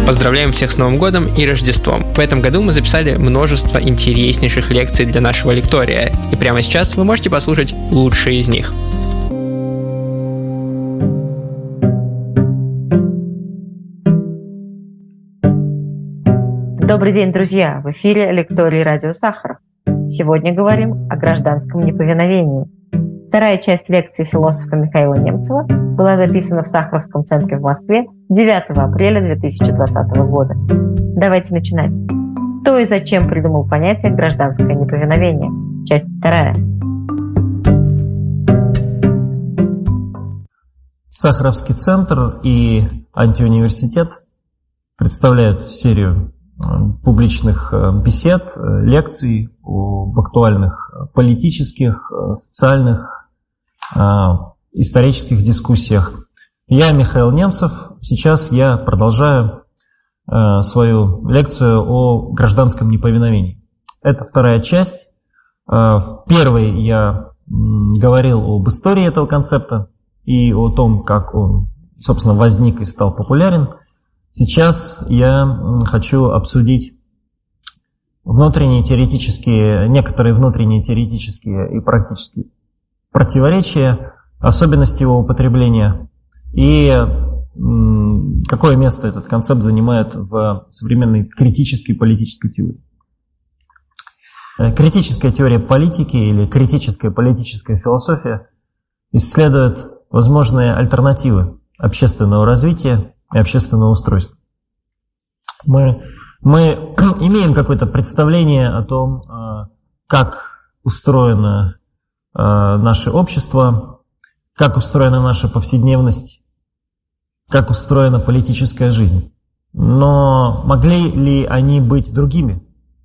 Поздравляем всех с Новым годом и Рождеством. В этом году мы записали множество интереснейших лекций для нашего лектория, и прямо сейчас вы можете послушать лучшие из них. Добрый день, друзья! В эфире лекторий радио Сахаров. Сегодня говорим о гражданском неповиновении. Вторая часть лекции философа Михаила Немцева была записана в Сахаровском центре в Москве 9 апреля 2020 года. Давайте начинать. Кто и зачем придумал понятие «гражданское неповиновение»? Часть 2. Сахаровский центр и антиуниверситет представляют серию публичных бесед, лекций об актуальных политических, социальных, исторических дискуссиях. Я Михаил Немцев. Сейчас я продолжаю свою лекцию о гражданском неповиновении. Это вторая часть. В первой я говорил об истории этого концепта и о том, как он, собственно, возник и стал популярен. Сейчас я хочу обсудить некоторые внутренние теоретические и практические противоречия, особенности его употребления и какое место этот концепт занимает в современной критической политической теории. Критическая теория политики или критическая политическая философия исследует возможные альтернативы общественного развития и общественного устройства. Мы имеем какое-то представление о том, как устроено наше общество, как устроена наша повседневность, как устроена политическая жизнь. Но могли ли они быть другими?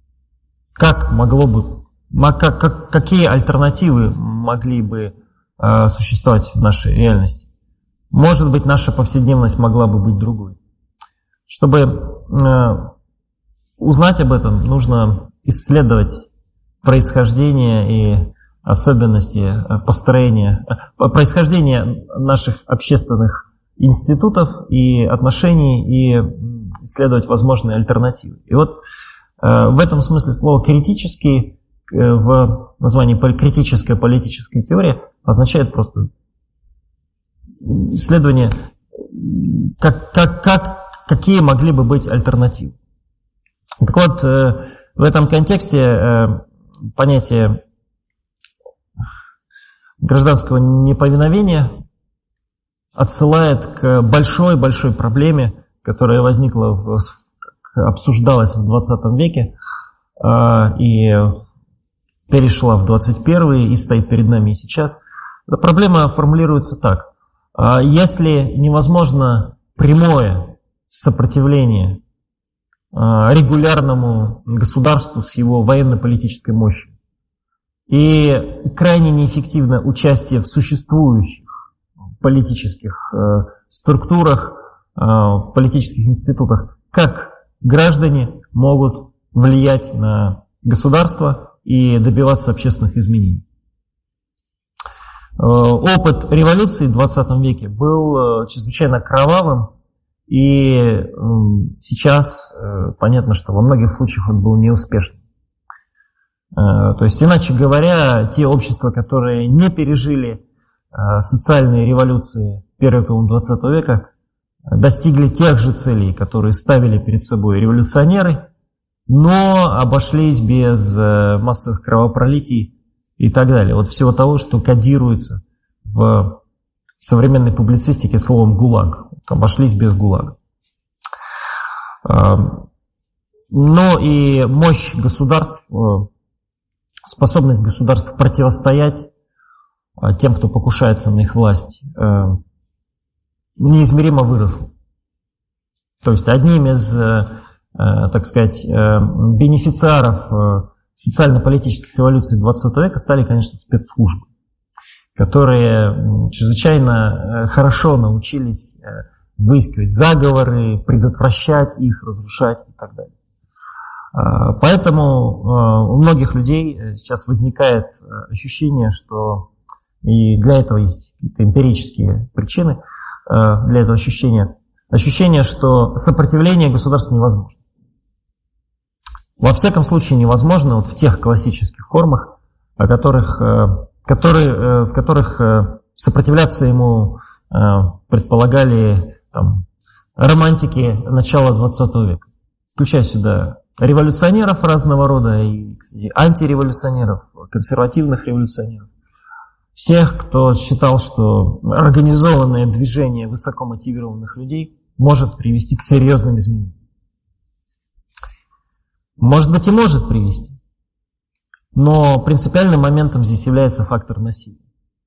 Какие альтернативы могли бы существовать в нашей реальности? Может быть, наша повседневность могла бы быть другой. Чтобы узнать об этом, нужно исследовать происхождение и особенности происхождения наших общественных институтов и отношений, и исследовать возможные альтернативы. И вот в этом смысле слово «критический» в названии «критическая политическая теория» означает просто исследование, какие могли бы быть альтернативы. Так вот, в этом контексте понятие гражданского неповиновения отсылает к большой проблеме, которая возникла, обсуждалась в 20 веке и перешла в 21 и стоит перед нами и сейчас. Эта проблема формулируется так. Если невозможно прямое сопротивление регулярному государству с его военно-политической мощью и крайне неэффективно участие в существующих политических структурах, в политических институтах, как граждане могут влиять на государство и добиваться общественных изменений? Опыт революции в 20 веке был чрезвычайно кровавым, и сейчас понятно, что во многих случаях он был неуспешным. То есть, иначе говоря, те общества, которые не пережили социальные революции первой половины 20 века, достигли тех же целей, которые ставили перед собой революционеры, но обошлись без массовых кровопролитий и так далее. Вот всего того, что кодируется в современной публицистике словом «гулаг». Обошлись без ГУЛАГа. Но и мощь государств, способность государств противостоять тем, кто покушается на их власть, неизмеримо выросла. То есть одним из, так сказать, бенефициаров социально-политических революций 20 века стали, конечно, спецслужбы, которые чрезвычайно хорошо научились выискивать заговоры, предотвращать их, разрушать и так далее. Поэтому у многих людей сейчас возникает ощущение, что и для этого есть какие-то эмпирические причины для этого ощущения, ощущение, что сопротивление государству невозможно. Во всяком случае невозможно вот в тех классических формах, в которых сопротивляться ему предполагали там, романтики начала 20 века. Включая сюда революционеров разного рода и, кстати, антиреволюционеров, консервативных революционеров. Всех, кто считал, что организованное движение высокомотивированных людей может привести к серьезным изменениям. Может быть и может привести. Но принципиальным моментом здесь является фактор насилия.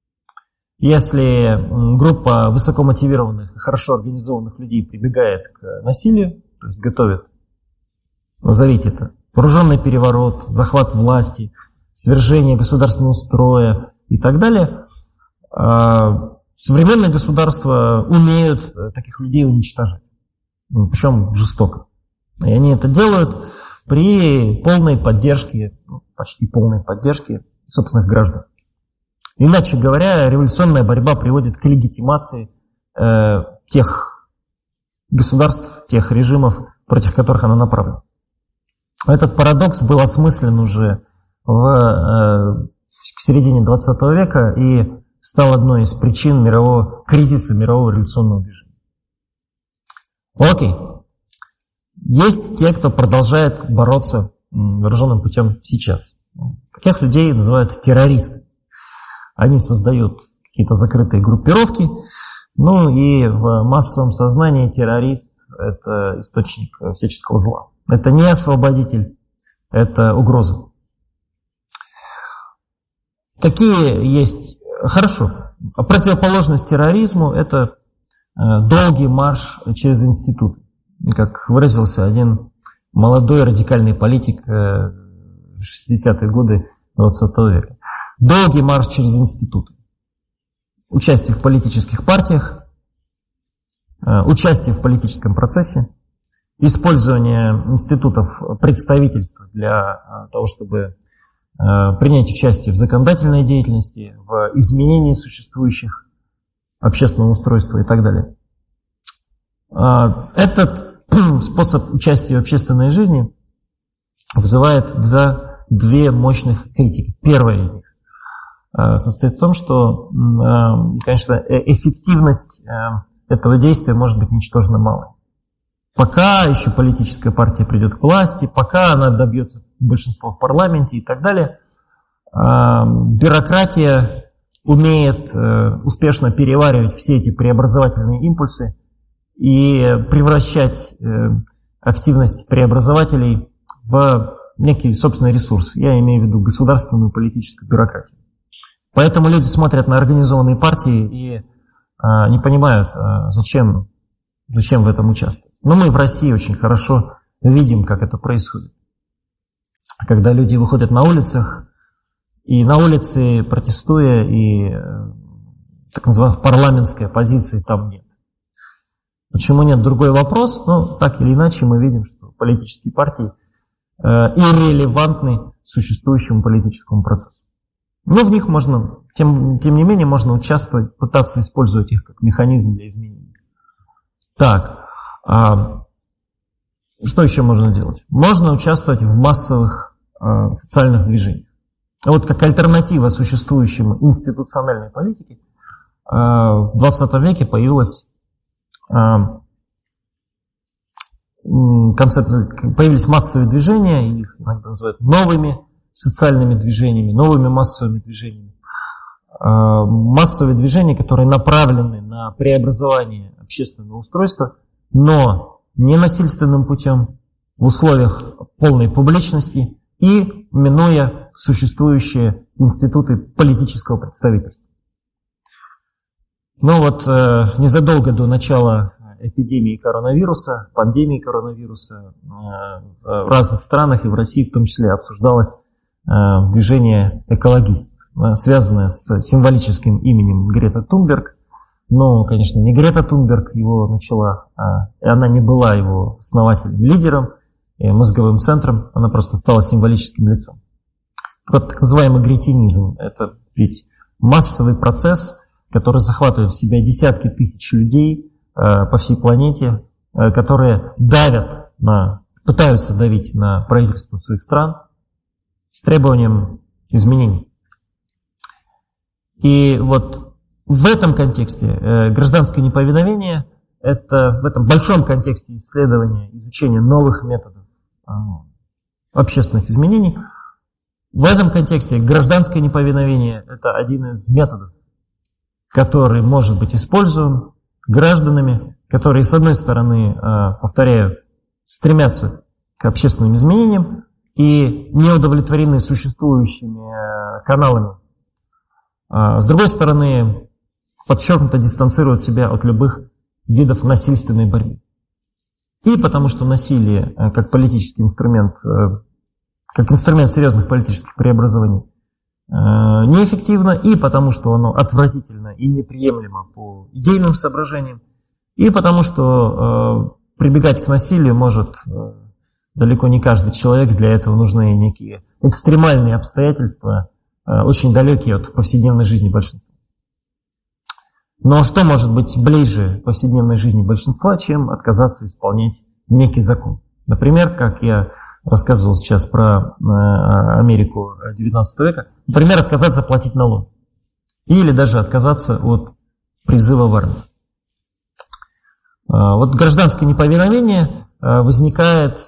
Если группа высокомотивированных и хорошо организованных людей прибегает к насилию, то есть готовит, назовите это, вооруженный переворот, захват власти, свержение государственного строя и так далее, современные государства умеют таких людей уничтожать. Причем жестоко. И они это делают при полной поддержке, почти полной поддержке собственных граждан. Иначе говоря, революционная борьба приводит к легитимации тех государств, тех режимов, против которых она направлена. Этот парадокс был осмыслен уже к середине 20 века и стал одной из причин кризиса мирового революционного движения. Окей. Есть те, кто продолжает бороться вооруженным путем сейчас. Таких людей называют террористы. Они создают какие-то закрытые группировки, ну и в массовом сознании террорист – это источник всяческого зла. Это не освободитель, это угроза. Какие есть? Хорошо. Противоположность терроризму – это долгий марш через институты. Как выразился один молодой радикальный политик 60-е годы 20 века. Долгий марш через институты. Участие в политических партиях, участие в политическом процессе, использование институтов представительства для того, чтобы принять участие в законодательной деятельности, в изменении существующих общественного устройства и так далее. Этот способ участия в общественной жизни вызывает две мощных критики. Первая из них состоит в том, что, конечно, эффективность этого действия может быть ничтожно малой. Пока еще политическая партия придет к власти, пока она добьется большинства в парламенте и так далее, бюрократия умеет успешно переваривать все эти преобразовательные импульсы и превращать активность преобразователей в некий собственный ресурс. Я имею в виду государственную политическую бюрократию. Поэтому люди смотрят на организованные партии и не понимают, зачем в этом участвовать. Но мы в России очень хорошо видим, как это происходит. Когда люди выходят на улицах, и на улице протестуя, и так называемой парламентской оппозиции там нет. Почему нет? Другой вопрос. Но так или иначе мы видим, что политические партии иррелевантны существующему политическому процессу. Но в них можно, тем не менее, можно участвовать, пытаться использовать их как механизм для изменений. Так, что еще можно делать? Можно участвовать в массовых социальных движениях. Вот как альтернатива существующему институциональной политике в 20 веке появились массовые движения, их иногда называют новыми социальными движениями, новыми массовыми движениями. Массовые движения, которые направлены на преобразование общественного устройства, но не насильственным путем, в условиях полной публичности и минуя существующие институты политического представительства. Но вот незадолго до начала эпидемии коронавируса, пандемии коронавируса, в разных странах и в России в том числе обсуждалось движение экологистов, связанное с символическим именем Грета Тунберг. Но, конечно, не Грета Тунберг его начала, и она не была его основателем, лидером, и мозговым центром, она просто стала символическим лицом. Вот так называемый гретинизм – это ведь массовый процесс, который захватывает в себя десятки тысяч людей, по всей планете, которые пытаются давить на правительство своих стран с требованием изменений. И вот в этом контексте гражданское неповиновение, это в этом большом контексте исследования, изучения новых методов общественных изменений, в этом контексте гражданское неповиновение – это один из методов, который может быть использован гражданами, которые, с одной стороны, повторяю, стремятся к общественным изменениям и не удовлетворены существующими каналами. С другой стороны, подчеркнуто дистанцируют себя от любых видов насильственной борьбы. И потому что насилие как политический инструмент, как инструмент серьезных политических преобразований неэффективно, и потому что оно отвратительно и неприемлемо по идейным соображениям, и потому что прибегать к насилию может далеко не каждый человек, для этого нужны некие экстремальные обстоятельства, очень далекие от повседневной жизни большинства. Но что может быть ближе повседневной жизни большинства, чем отказаться исполнять некий закон? Например, как я рассказывал сейчас про Америку XIX века, например, отказаться платить налог. Или даже отказаться от призыва в армию. Вот гражданское неповиновение возникает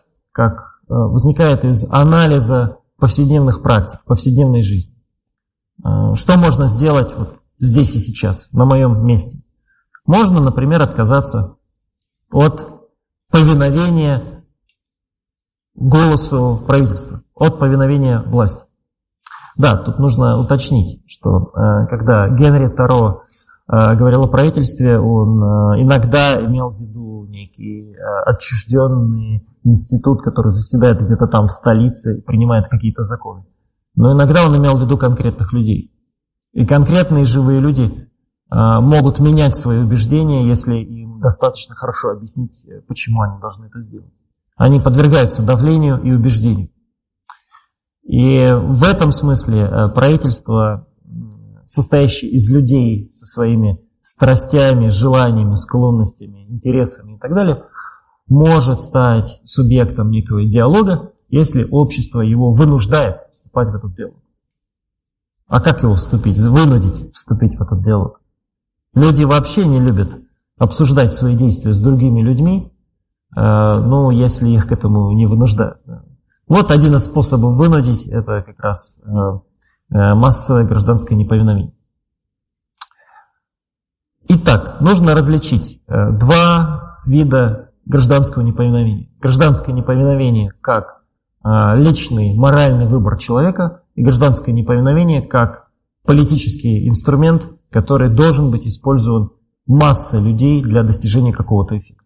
из анализа повседневных практик, повседневной жизни. Что можно сделать вот здесь и сейчас, на моем месте? Можно, например, отказаться от повиновения голосу правительства, от повиновения власти. Да, тут нужно уточнить, что когда Генри Таро говорил о правительстве, он иногда имел в виду некий отчужденный институт, который заседает где-то там в столице и принимает какие-то законы. Но иногда он имел в виду конкретных людей. И конкретные живые люди могут менять свои убеждения, если им достаточно хорошо объяснить, почему они должны это сделать. Они подвергаются давлению и убеждению. И в этом смысле правительство, состоящее из людей со своими страстями, желаниями, склонностями, интересами и так далее, может стать субъектом некого диалога, если общество его вынуждает вступать в этот диалог. А как его вынудить вступить в этот диалог? Люди вообще не любят обсуждать свои действия с другими людьми, если их к этому не вынуждают. Вот один из способов вынудить – это как раз массовое гражданское неповиновение. Итак, нужно различить два вида гражданского неповиновения. Гражданское неповиновение как личный моральный выбор человека и гражданское неповиновение как политический инструмент, который должен быть использован массой людей для достижения какого-то эффекта.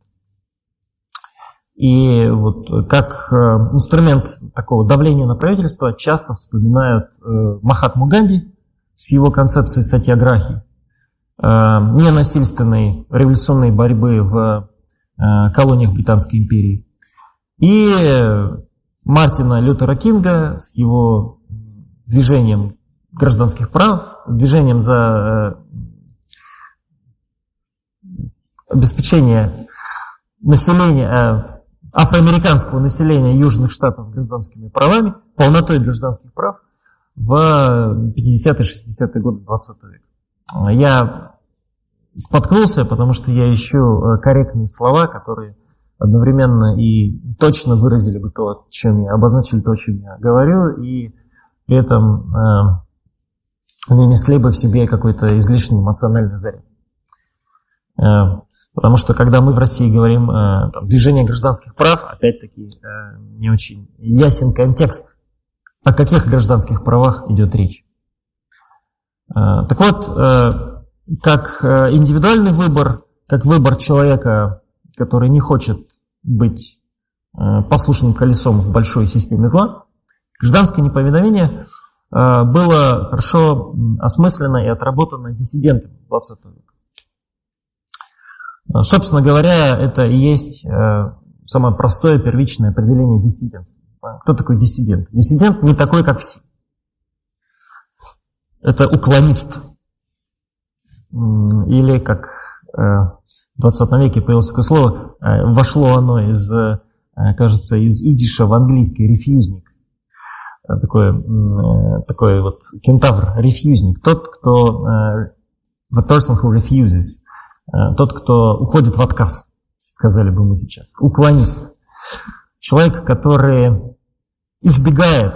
И вот как инструмент такого давления на правительство часто вспоминают Махатму Ганди с его концепцией сатьяграхи, ненасильственной революционной борьбы в колониях Британской империи, и Мартина Лютера Кинга с его движением гражданских прав, движением за обеспечение населения, афроамериканского населения Южных Штатов гражданскими правами, полнотой гражданских прав в 50-60-е годы 20 века. Я споткнулся, потому что я ищу корректные слова, которые одновременно и точно выразили бы то, о чем я обозначили, то, о чем я говорю, и при этом не несли бы в себе какой-то излишний эмоциональный заряд. Потому что когда мы в России говорим движение гражданских прав, опять-таки не очень ясен контекст, о каких гражданских правах идет речь. Так вот, как индивидуальный выбор, как выбор человека, который не хочет быть послушным колесом в большой системе зла, гражданское неповиновение было хорошо осмысленно и отработано диссидентами 20 века. Собственно говоря, это и есть самое простое первичное определение диссидентства. Кто такой диссидент? Диссидент не такой, как все. Это уклонист. Или, как В 20 веке появилось такое слово, вошло оно кажется, из идиша в английский рефьюзник. Такой вот кентавр, рефьюзник. Тот, кто the person who refuses. Тот, кто уходит в отказ, сказали бы мы сейчас. Уклонист. Человек, который избегает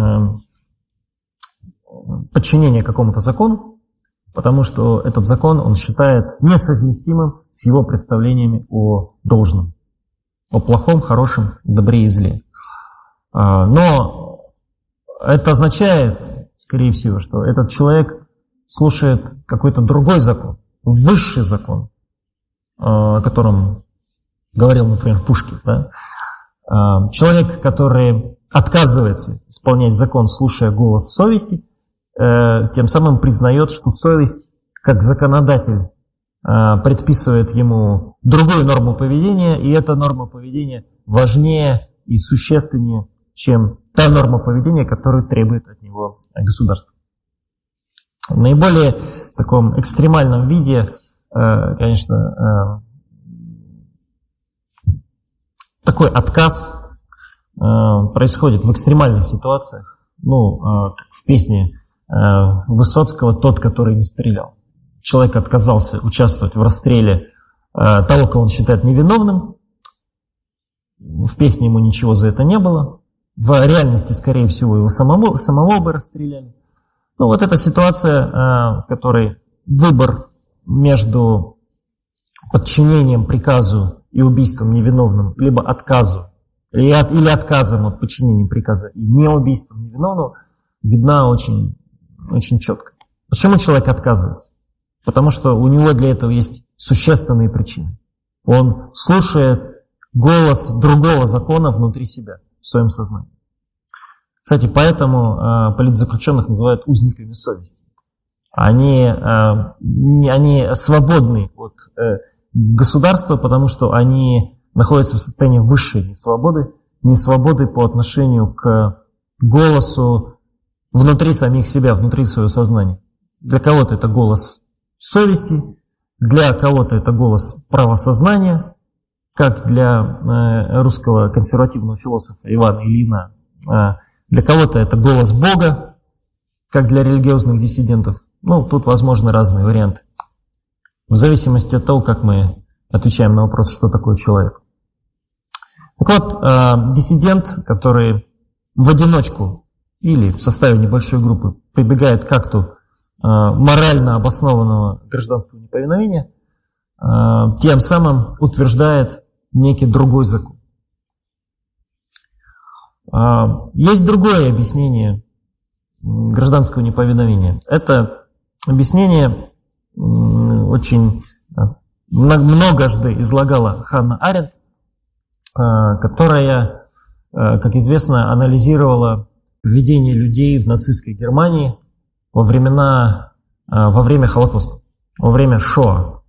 подчинения какому-то закону, потому что этот закон он считает несовместимым с его представлениями о должном, о плохом, хорошем, добре и зле. Но это означает, скорее всего, что этот человек слушает какой-то другой закон, высший закон, о котором говорил, например, Пушкин. Да? Человек, который отказывается исполнять закон, слушая голос совести, тем самым признает, что совесть, как законодатель, предписывает ему другую норму поведения, и эта норма поведения важнее и существеннее, чем та норма поведения, которую требует от него государство. В наиболее таком экстремальном виде, конечно, такой отказ происходит в экстремальных ситуациях. Как в песне Высоцкого «Тот, который не стрелял». Человек отказался участвовать в расстреле того, кого он считает невиновным. В песне ему ничего за это не было. В реальности, скорее всего, его самого бы расстреляли. Вот эта ситуация, в которой выбор между подчинением приказу и убийством невиновным, либо отказу, или отказом от подчинения приказа и не убийством невиновного, видна очень, очень четко. Почему человек отказывается? Потому что у него для этого есть существенные причины. Он слушает голос другого закона внутри себя, в своем сознании. Кстати, поэтому политзаключенных называют узниками совести. Они свободны от государства, потому что они находятся в состоянии высшей несвободы по отношению к голосу внутри самих себя, внутри своего сознания. Для кого-то это голос совести, для кого-то это голос правосознания, как для русского консервативного философа Ивана Ильина. Для кого-то это голос Бога, как для религиозных диссидентов. Тут возможны разные варианты. В зависимости от того, как мы отвечаем на вопрос, что такое человек. Так вот, диссидент, который в одиночку или в составе небольшой группы прибегает к акту морально обоснованного гражданского неповиновения, тем самым утверждает некий другой закон. Есть другое объяснение гражданского неповиновения. Это объяснение очень многожды излагала Ханна Аренд, которая, как известно, анализировала поведение людей в нацистской Германии во время Холокоста, во время Шоа.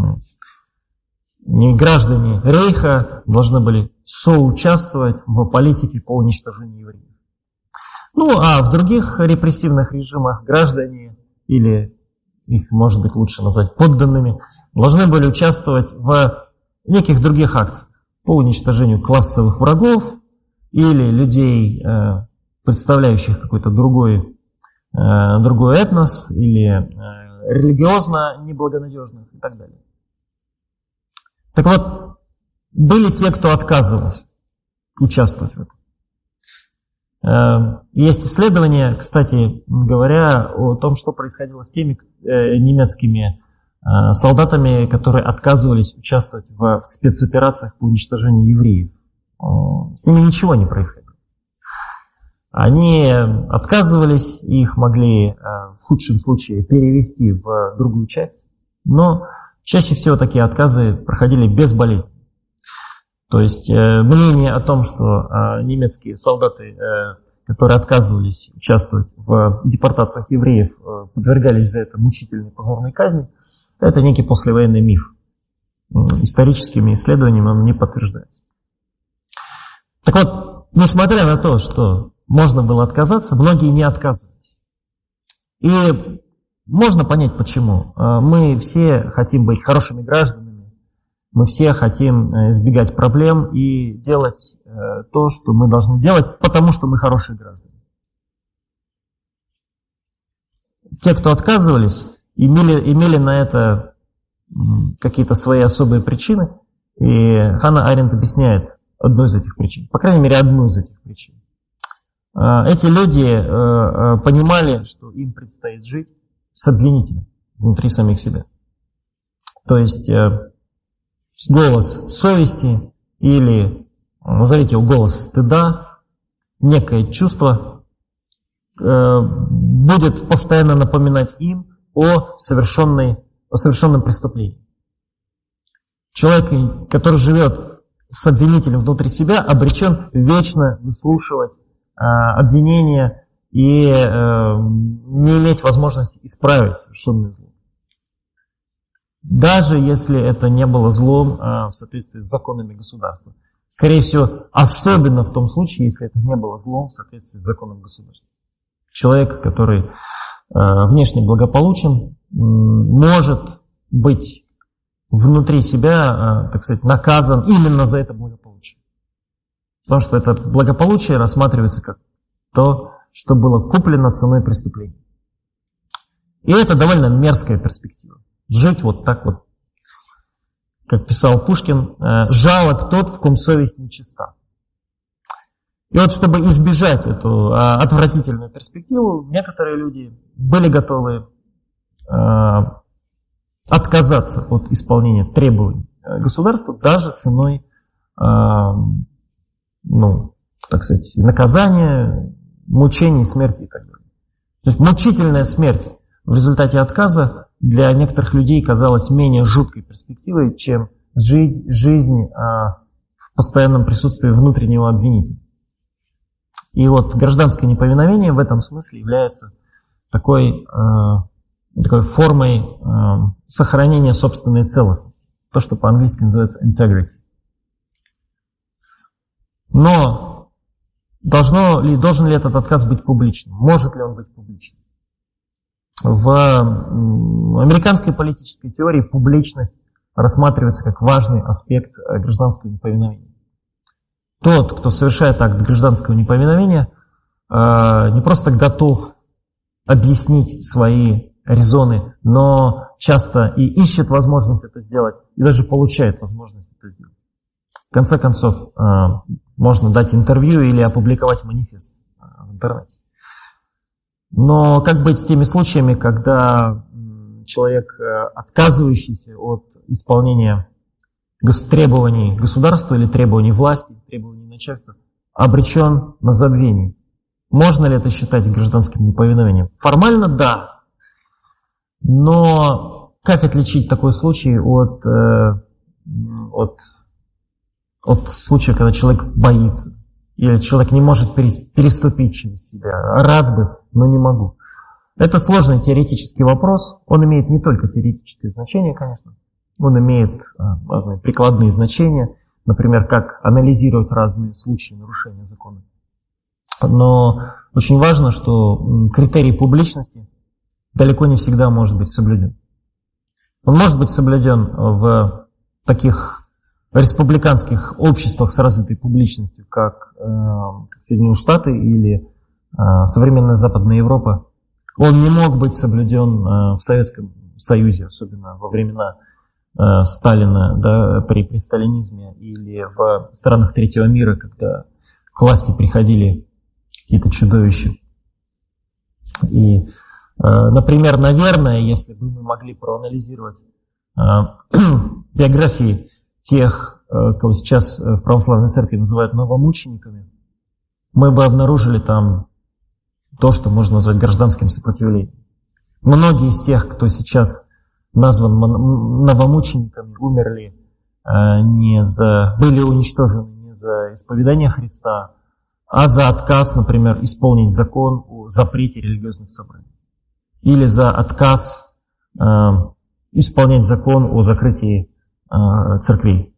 Граждане Рейха должны были соучаствовать в политике по уничтожению евреев. А в других репрессивных режимах граждане, или их, может быть, лучше назвать подданными, должны были участвовать в неких других акциях по уничтожению классовых врагов или людей, представляющих какой-то другой этнос, или религиозно неблагонадежных и так далее. Так вот, были те, кто отказывался участвовать в этом. Есть исследования, кстати говоря, о том, что происходило с теми немецкими солдатами, которые отказывались участвовать в спецоперациях по уничтожению евреев. С ними ничего не происходило. Они отказывались, их могли в худшем случае перевести в другую часть, но чаще всего такие отказы проходили безболезненно. То есть мнение о том, что немецкие солдаты, которые отказывались участвовать в депортациях евреев, подвергались за это мучительной позорной казни, это некий послевоенный миф. Историческими исследованиями он не подтверждается. Так вот, несмотря на то, что можно было отказаться, многие не отказывались. И можно понять, почему. Мы все хотим быть хорошими гражданами, Мы все хотим избегать проблем и делать то, что мы должны делать, потому что мы хорошие граждане. Те, кто отказывались, имели на это какие-то свои особые причины, и Ханна Аренд объясняет одну из этих причин, по крайней мере, одну из этих причин. Эти люди понимали, что им предстоит жить с обвинителем внутри самих себя. То есть голос совести или, назовите его, голос стыда, некое чувство будет постоянно напоминать им о совершенном преступлении. Человек, который живет с обвинителем внутри себя, обречен вечно выслушивать обвинения и не иметь возможности исправить совершенное зло. Даже если это не было злом в соответствии с законами государства. Скорее всего, особенно в том случае, если это не было злом в соответствии с законом государства. Человек, который внешне благополучен, может быть внутри себя, так сказать, наказан именно за это благополучие. Потому что это благополучие рассматривается как то, что было куплено ценой преступления. И это довольно мерзкая перспектива. Жить вот так вот, как писал Пушкин, жалок тот, в ком совесть нечиста. И вот чтобы избежать эту отвратительную перспективу, некоторые люди были готовы отказаться от исполнения требований государства даже ценой, так сказать, наказания, мучений, смерти и так далее. То есть мучительная смерть в результате отказа для некоторых людей казалась менее жуткой перспективой, чем жизнь в постоянном присутствии внутреннего обвинителя. И вот гражданское неповиновение в этом смысле является такой формой сохранения собственной целостности. То, что по-английски называется integrity. Но должен ли этот отказ быть публичным? Может ли он быть публичным? В американской политической теории публичность рассматривается как важный аспект гражданского неповиновения. Тот, кто совершает акт гражданского неповиновения, не просто готов объяснить свои резоны, но часто и ищет возможность это сделать, и даже получает возможность это сделать. В конце концов, можно дать интервью или опубликовать манифест в интернете. Но как быть с теми случаями, когда человек, отказывающийся от исполнения требований государства или требований власти, требований начальства, обречен на забвение? Можно ли это считать гражданским неповиновением? Формально да. Но как отличить такой случай от случая, когда человек боится? Или человек не может переступить через себя? Рад бы, но не могу. Это сложный теоретический вопрос. Он имеет не только теоретическое значение, конечно. Он имеет разные прикладные значения. Например, как анализировать разные случаи нарушения закона. Но очень важно, что критерий публичности далеко не всегда может быть соблюден. Он может быть соблюден в таких республиканских обществах с развитой публичностью, как Соединенные Штаты или современная Западная Европа. Он не мог быть соблюден в Советском Союзе, особенно во времена Сталина, да, при сталинизме, или в странах третьего мира, когда к власти приходили какие-то чудовища. И, например, наверное, если бы мы могли проанализировать биографии тех, кого сейчас в православной церкви называют новомучениками, мы бы обнаружили там то, что можно назвать гражданским сопротивлением. Многие из тех, кто сейчас назван новомучениками, умерли были уничтожены не за исповедание Христа, а за отказ, например, исполнить закон о запрете религиозных собраний. Или за отказ исполнять закон о закрытии церквей.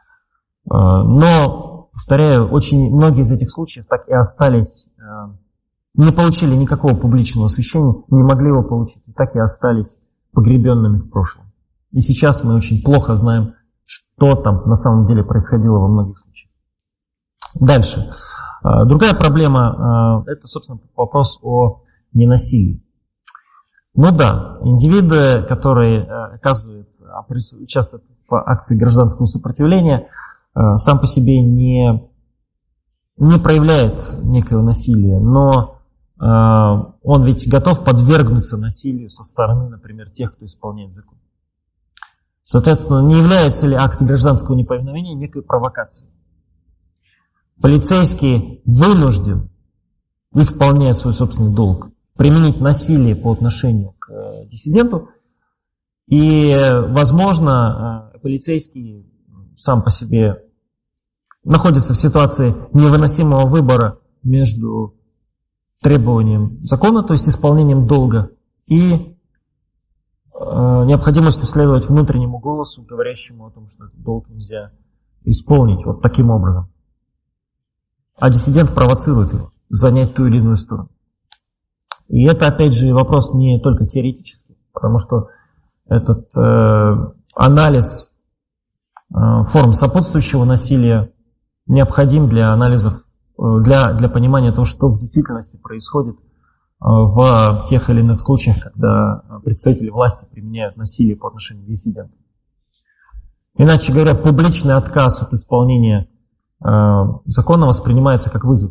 Но, повторяю, очень многие из этих случаев так и остались, не получили никакого публичного освящения, не могли его получить, и так и остались погребенными в прошлом. И сейчас мы очень плохо знаем, что там на самом деле происходило во многих случаях. Дальше. Другая проблема – это, собственно, вопрос о ненасилии. Ну да, индивиды, которые участвуют в акции гражданского сопротивления, сам по себе не проявляет некое насилие, но он ведь готов подвергнуться насилию со стороны, например, тех, кто исполняет закон. Соответственно, не является ли акт гражданского неповиновения некой провокацией? Полицейский вынужден, исполняя свой собственный долг, применить насилие по отношению к диссиденту, и, возможно, полицейский сам по себе находится в ситуации невыносимого выбора между требованием закона, то есть исполнением долга, и необходимостью следовать внутреннему голосу, говорящему о том, что этот долг нельзя исполнить вот таким образом. А диссидент провоцирует его занять ту или иную сторону. И это, опять же, вопрос не только теоретический, потому что этот анализ форм сопутствующего насилия необходим для анализов, для понимания того, что в действительности происходит в тех или иных случаях, когда представители власти применяют насилие по отношению к диссидентам. Иначе говоря, публичный отказ от исполнения закона воспринимается как вызов.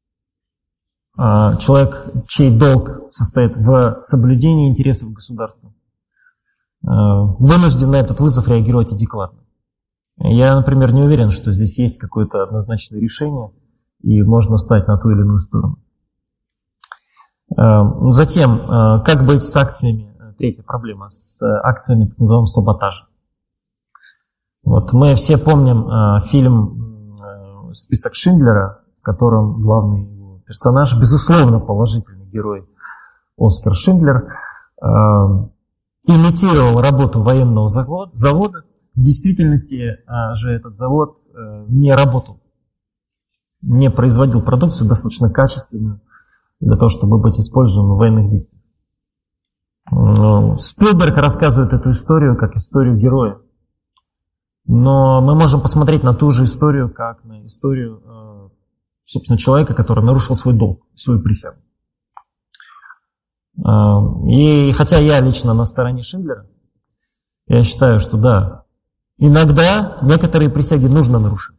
Человек, чей долг состоит в соблюдении интересов государства, вынужден на этот вызов реагировать адекватно. Я, например, не уверен, что здесь есть какое-то однозначное решение, и можно встать на ту или иную сторону. Затем, как быть с акциями, третья проблема, с акциями так называемого саботажа. Вот мы все помним фильм «Список Шиндлера», в котором главный его персонаж, безусловно положительный герой Оскар Шиндлер, имитировал работу военного завода. В действительности же этот завод не работал, не производил продукцию достаточно качественную для того, чтобы быть использованным в военных действиях. Спилберг рассказывает эту историю как историю героя. Но мы можем посмотреть на ту же историю, как на историю, собственно, человека, который нарушил свой долг, свою присягу. И хотя я лично на стороне Шиндлера, я считаю, что да, иногда некоторые присяги нужно нарушить.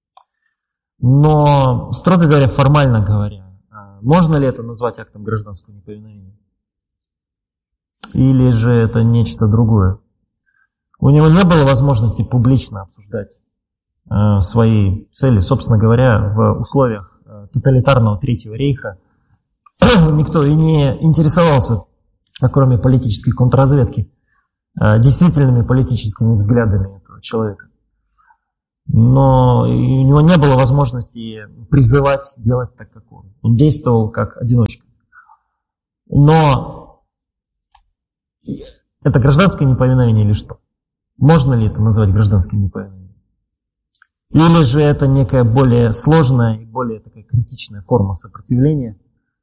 Но, строго говоря, формально говоря, можно ли это назвать актом гражданского неповиновения? Или же это нечто другое? У него не было возможности публично обсуждать свои цели. Собственно говоря, в условиях тоталитарного Третьего рейха никто и не интересовался, кроме политической контрразведки, действительными политическими взглядами этого человека. Но у него не было возможности призывать делать так, как он. Он действовал как одиночка. Но это гражданское неповиновение или что? Можно ли это назвать гражданским неповиновением? Или же это некая более сложная и более такая критичная форма сопротивления?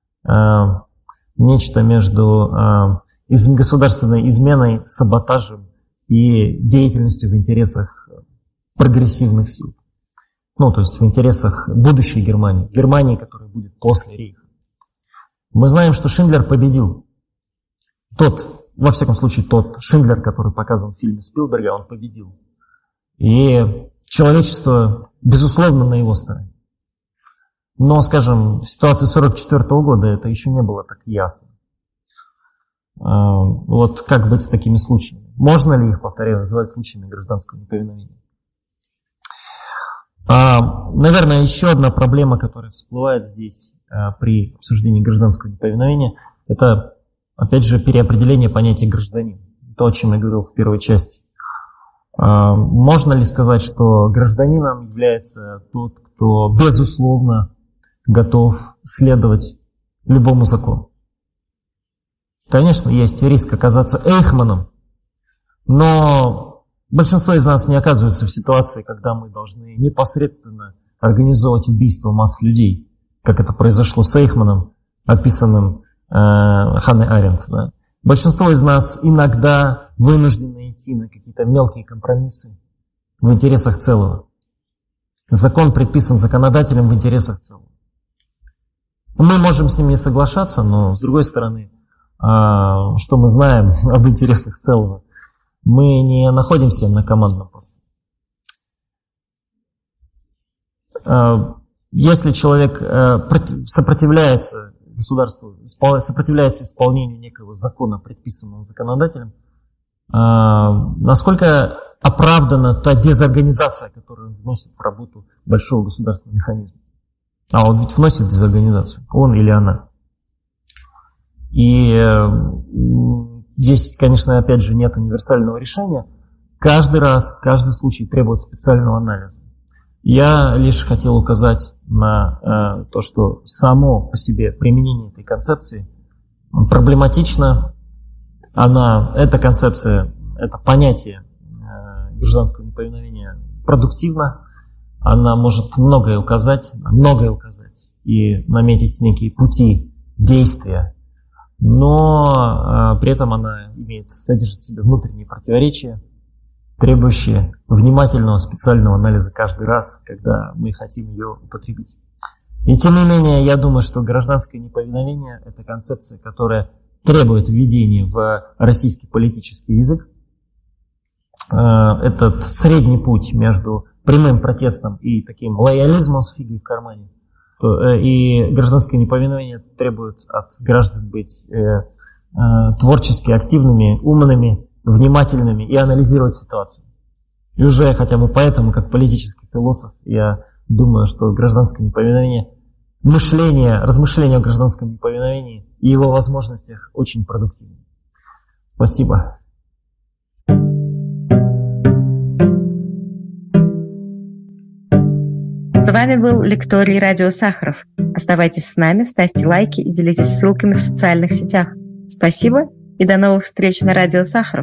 Нечто между государственной изменой, саботажем и деятельностью в интересах прогрессивных сил. Ну, то есть в интересах будущей Германии. Германии, которая будет после рейха. Мы знаем, что Шиндлер победил. Во всяком случае, тот Шиндлер, который показан в фильме Спилберга, он победил. И человечество, безусловно, на его стороне. Но, скажем, в ситуации 1944 года это еще не было так ясно. Вот как быть с такими случаями? Можно ли их, повторяю, называть случаями гражданского неповиновения? Наверное, еще одна проблема, которая всплывает здесь при обсуждении гражданского неповиновения, это, опять же, переопределение понятия гражданин. То, о чем я говорил в первой части. Можно ли сказать, что гражданином является тот, кто, безусловно, готов следовать любому закону? Конечно, есть риск оказаться эйхманом, но большинство из нас не оказывается в ситуации, когда мы должны непосредственно организовывать убийство масс людей, как это произошло с Эйхманом, описанным Ханной Аренд. Да? Большинство из нас иногда вынуждены идти на какие-то мелкие компромиссы в интересах целого. Закон предписан законодателем в интересах целого. Мы можем с ним не соглашаться, но с другой стороны, что мы знаем об интересах целого? Мы не находимся на командном посту. Если человек сопротивляется государству, сопротивляется исполнению некого закона, предписанного законодателем, насколько оправдана та дезорганизация, которую он вносит в работу большого государственного механизма? Он ведь вносит дезорганизацию, он или она. И здесь, конечно, опять же, нет универсального решения. Каждый раз, каждый случай требует специального анализа. Я лишь хотел указать на то, что само по себе применение этой концепции проблематично. Эта концепция, это понятие гражданского неповиновения продуктивно. Она может многое указать и наметить некие пути действия, но при этом она содержит в себе внутренние противоречия, требующие внимательного специального анализа каждый раз, когда мы хотим ее употребить. И тем не менее, я думаю, что гражданское неповиновение – это концепция, которая требует введения в российский политический язык. Этот средний путь между прямым протестом и таким лоялизмом с фигой в кармане. И гражданское неповиновение требует от граждан быть творчески активными, умными, внимательными и анализировать ситуацию. И уже хотя бы поэтому, как политический философ, я думаю, что гражданское неповиновение, размышление о гражданском неповиновении и его возможностях очень продуктивно. Спасибо. С вами был лекторий Радио Сахаров. Оставайтесь с нами, ставьте лайки и делитесь ссылками в социальных сетях. Спасибо и до новых встреч на Радио Сахаров.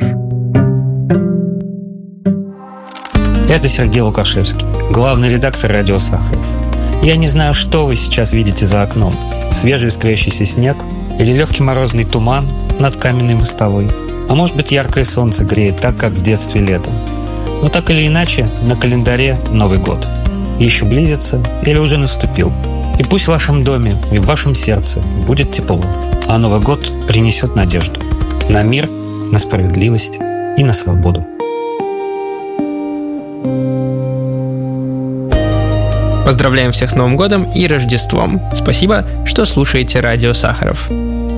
Это Сергей Лукашевский, главный редактор Радио Сахаров. Я не знаю, что вы сейчас видите за окном. Свежий искрящийся снег или легкий морозный туман над каменной мостовой. А может быть, яркое солнце греет так, как в детстве летом. Но так или иначе, на календаре Новый год. Еще близится или уже наступил. И пусть в вашем доме и в вашем сердце будет тепло, а Новый год принесет надежду на мир, на справедливость и на свободу. Поздравляем всех с Новым годом и Рождеством. Спасибо, что слушаете Радио Сахаров.